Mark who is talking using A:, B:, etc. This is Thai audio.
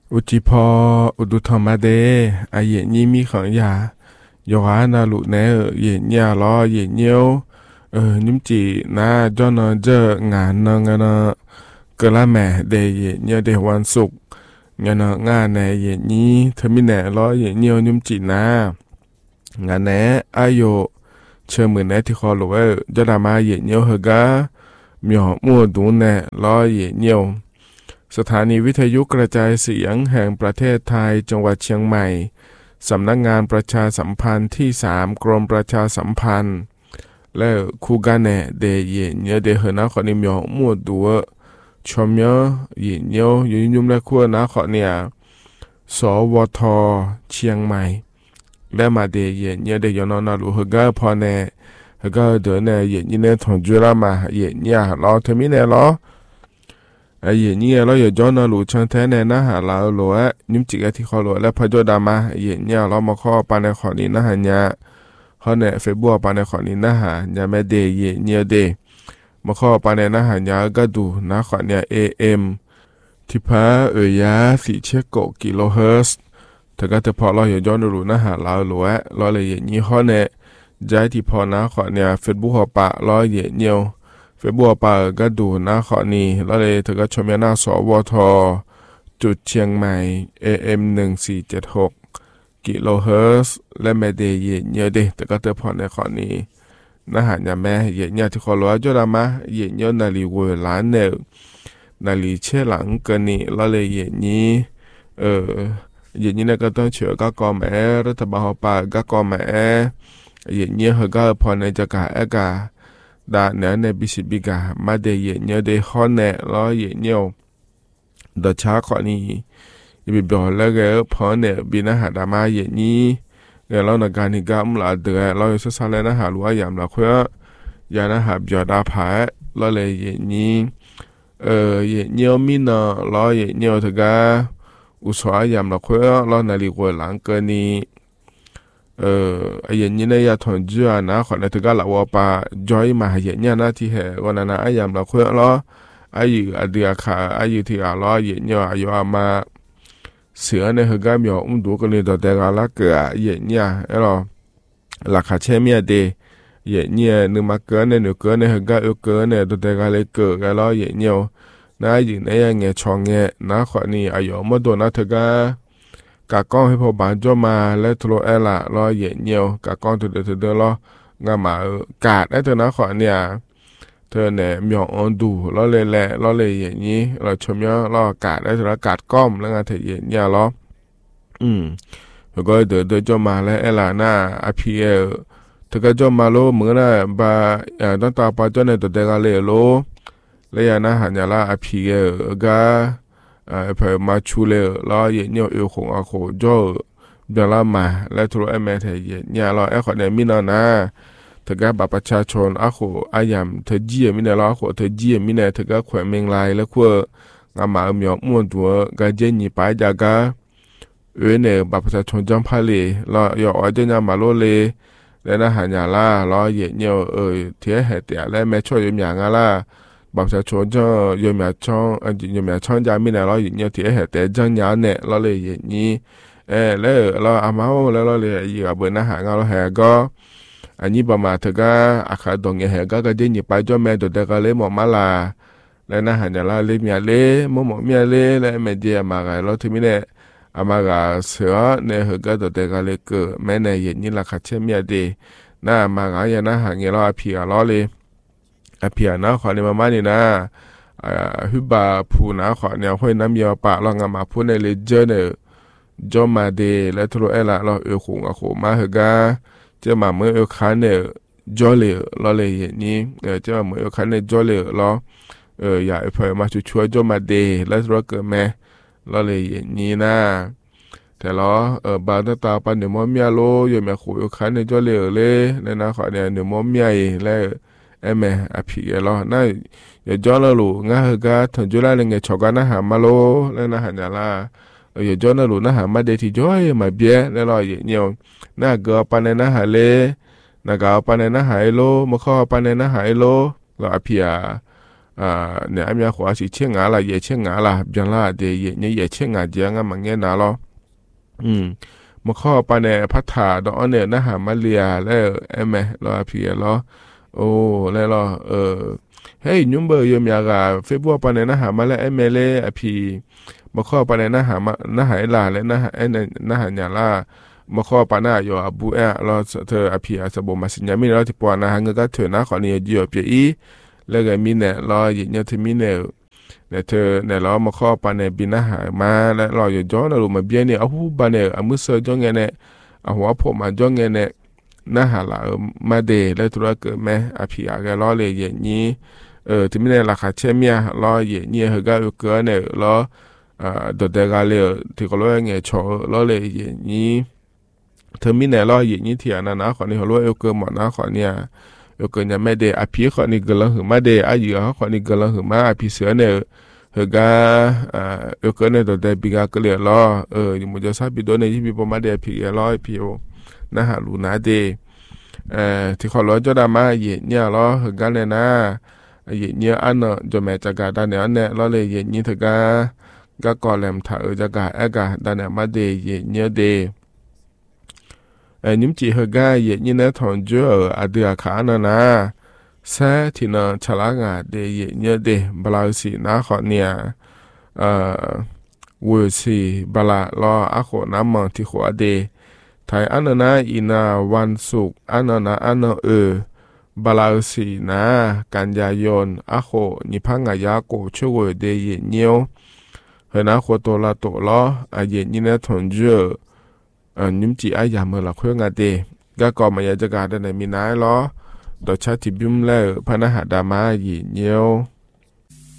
A: อุจิพออุดุธรรมเดอาเยนี่มีของยาโยหานาลุเนเยนี่ล้อเยนี่นิมจีนาจอนเจองานนงานกะละแม่เดเยนี่เดวันศุกร์งานงานในเยนี่เธอมีแหน่ล้อเยนี่นิมจีนางานแหน่อายุเชื่อมือแหน่ที่คอหลวจะดามาเยนี่เฮกามีหอมัวดูแหน่ล้อเยนี่สถานีวิทยุกระจายเสียงแห่งประเทศไทยจังหวัดเชียงใหม่สำนักงานประชาสัมพันธ์ที่3กรมประชาสัมพันธ์และคูกาเนเดเยเนเดเฮนาขอนิมยอมัวดัวชมยเยเนียวยุมและคัวนาขอเนี่ยสวทเชียงใหม่และมาเดเยเนเดยอนนาลูเฮกาพอเนเฮกาเดเนเยเนทองจุรามาเยเนียรอเทมิเนรอไอ้เหี้ยเราอย่าย้อนลูชันแท้แน่นะหาเราโลอะนิ่มจิกที่ขอโลและพระโจดามาเหี้ยเรามาข้อปานในขอนี้นะหะญาเขาเนี่ยเฟซบุ๊กปานในขอนี้นะหะญาแม่เดเหี้ยเดมาข้อปานในนะหะญาก็ดูนะขอเนี่ย AM ที่พายา4,000กิโลเฮิรตซ์ถ้าก็จะพอเราอย่าย้อนลูนะหาเราโลอะเราเลยยี่ห้อเนี่ยใจที่พอนะขอเนี่ยเฟซบุ๊กหัวปะเราเหี้ยเฟซบุ๊กปาก็ดูนะขอนี้แล้วเลยเธอก็ชมยานาสวทจุดเชียงใหม่ AM 1476กิโลเฮิรตซ์และแม่เดย์เยอะเดแต่ก็เธอพอในขอนี้นะหายาแม่เยอะที่ขอรู้จุดละมาเยอะนาลีเวลาเนนาลีเชหลังกันนี่แล้วเลยเยนี้เยนี้นะก็ต้องเชื่อก็กอแม่รัฐบาลปาก็กอแม่เยนี้เขาก็พอในจะกะเอกาดาเนี่ยในบิสิบิกามาเดยเนียเดฮอนเนล้อเยเนียวดชาขอนี้ยบิบอลแล้วก็พอเนี่ยบินาหาดามาเยนี้เดี๋ยวเราในการที่กำลังเดือดเราจะสร้างเลยนะหาลัวยามละเพื่อยานะหาบยอดาผาเราเลยเยนี้เยเนียวมินาล้อเยเนียวถึงก็อุตสาหยามละเพื่อเราในลีกว่าหลังเกินนี้ไอ้ยันนี่เนี่ยทนจ้านะขอในถึงก็ละว่าปะจอยมาเห็นเนี่ยนะที่เหวันนั้นไอ้ยามเราคุยล้อไอ้อยู่อดีตค่ะไอ้อยู่ที่ล้อเย็นเนี่ยอายุอามาเสือในเหตุการณ์มีดูกันเลยต่อแต่ก็ละเกิดเย็นเนี่ยไอ้เราหลักขาเชื่อมีเดเย็นเนี่ยนึกมาเกินในนึกเกินในเหตุการณ์เกินในต่อแต่ก็เลยเกิดไอ้ล้อเย็นเนี่ยน่าอยู่ในยังไงช่องเงี้ยนะขอนี่อายุมาโดนนะถึงก็กากล้องให้พอบานจ่อมาและทโลเอละรอเย็นเนียวกากล้องตัวเดือดล้องามากาดไอ้เธอนะขอเนี่ยเธอเนี่ยมีอ่อนดูล้อเลยแหละล้อเลยอย่างนี้เราชมเยอะล้อกาดไอ้เธอกาดก้อมแล้วงานเธอเย็นเนี่ยล้อแล้วก็เดือดจ่อมาแล้วไอ้ละหน้าอพีเอเธอก็จ่อมาโลเหมือนน่ะบาตั้งตาปาจ่อในตัวเด็กอะไรโลแล้วยานะหันยาละอพีเอก็พอมาชูเลล้อเย็นเนี่ยคงโคจ่อเดี๋ยวละมาแล้วทุกเมื่อเธอเย็นเนี่ยเราขอเนี่ยมินานะเธอก็บัตรประชาชนโคอายามเธอจีมินาล้อโคเธอจีมินาเธอก็แขวนเมงลายแล้วก็งามามีม้วนตัวก็เจนี่ไปจาก็เนี่ยบัตรประชาชนจำพาเลยเราอย่าเอาเจนี่มาโลเลยแล้วนะหันยาละล้อเย็นเนี่ยเทียเหตุแล้วแม่ช่วยยมอย่างละบัตรประชาชนจะยมช่องยมช่องจะมีอะไรอย่างเทียเหตุจังยาเนี่ยเราเลยอย่างนี้แล้วเราอามาแล้วเราเลยอยู่กับเบอร์นะหาเราแหก็อันนี้ประมาณเธอก็อาคาดงแหก็เจนี่ไปจ่อแม่ตัวเด็กก็เลยหมอมาลาแล้วนะหันยาละเลยมีอะไรหมอมีอะไรแล้วแม่เดียมาไงเราถึงมีเนี่ยอามาก็เสือเนี่ยเหก็ตัวเด็กก็เลยเกิดแม่เนี่ยอย่างนี้ละคัดเชื่อมีอะไรน่ามาไงยันนะหางเงี้ยเราพี่ก็ล้อเลยพี่นะขอเนี่ยมานี่นะฮึบาพูนะขอเนี่ยห้อยน้ำยาปะเรางามาพูดในเลเจอร์เนี่ยจอมาเดและทุกเอละเราคงมาเหกาจะมาเมื่อคันเนี่ยจอเลยเราเลยอย่างนี้จะมาเมื่อคันเนี่ยจอเลยเราอยากเผยมาช่วยจอมาเดและทุกเกิดแม่เราเลยอย่างนี้นะแต่เราบางตาปันเดี๋ยวมอมีโลอยู่แม่ขู่คันเนี่ยจอเลยนะขอเนี่ยเดี๋ยวมอมีและแม่พี่เราน่าอย่าจอเราลูง่าเหกาถึงจุฬาเนี่ยชกันนะหามาโลแล้วนะหันยาละอย่าจอนะลูนะหามาเดที่จอยมาเบี้ยแล้วเราอย่างเงี้ยน่าเกอปันนะหาเลน่าเกอปันนะหาโลมาข้อปันนะหาโลเราพี่เนี่ยมีขวาสิเชียงงาละเย่เชียงงาละจังละเดเย่เนี่ยเย่เชียงงาเจียงมังเงี้ยนะล้อมาข้อปานในพัฒนาดอกเนี่ยนะหามาเลียแล้วแม่รอพี่ล้อโอ้แล้วรอเฮ้ยยุ่งเบอร์ยมยากาเฟซบุ๊กปานในนะหามาแล้วเมเลอพี่มาข้อปานในนะหามานะหาลาแล้วนะหานะหาญาละมาข้อปานาอยู่อบูเราเธออพี่อาสบมาสิญญามีเราที่ปวนะหางก็เถอะนะขอเนี่ยจีบพี่อีแล้วก็มีเนี่ยรออย่างเงี้ยที่มีเนี่ยเนี่ยเธอเนี่ยเรามาข้อปานในบินอาหารมาแล้วเราอยู่ย้อนเรามาเบี้ยเนี่ยเอาหูปานเนี่ยอามือเสือจ้องเงี้ยเนี่ยเอาหัวผมมาจ้องเงี้ยเนี่ยน่าหาละมาเดแล้วตัวเกิดแม่อพี่อาแกล้อเลยอย่างนี้ที่มีเนี่ยราคาเช่นเมียล้ออย่างนี้เขาก็เกิดเนี่ยล้อดดเดกาเลยที่เขาล้อเงี้ยโชว์ล้อเลยอย่างนี้เธอมีเนี่ยล้ออย่างนี้ที่อันนั้นนะขอนี่เขาล้อเกิดหมดนะขอเนี่ยเกิดยังไม่เดอพี่ขอนี่เกิดแล้วหือมาเดอายุเขาขอนี่เกิดแล้วหือมาอพี่เสือเนี่ยเฮก็เกิดเนี่ยดดเดบิกาก็เลยล้ออยู่มุจฉาบิดเนี่ยที่พี่ปมาเดพี่ล้อพี่โอนะฮะลูนาเดที่เขาล้อจอดามาเย่เนี่ยล้อเฮก็เนี่ยนะเย่เนี่ยอันเนาะจะแม่จะกาดานเนี่ยอันเนี่ยล้อเลยเย่เนี่ยเธอก็ก่อแหลมถ่าจะกากาดานเนี่ยมาเดเย่เนี่ยเดนิมจีเฮกาเย่เนี่ยทอนจูอาเดียขานะนะแซ่ที่นั่นฉลางาเดเย่เนี่ยเดบลาสีนะขอเนี่ยเวสีบลาล้ออาโคน้ำมันที่หัวเดไทยอันนั้นอินาวันศุกร์อันนั้นอันนั้นบลาสีนะกันยายนอาโคนิพังอายาโกช่วยเดเย่เนี่ยเฮนะโคโตลาโตล้ออาเย่เนี่ยทอนจูนิมจีอายามเมื่อละเครื่องเดก็ก่อมายาจะการได้ในมีนายล้อดอชาติบิมแล้วพนักดามาหยีเนียว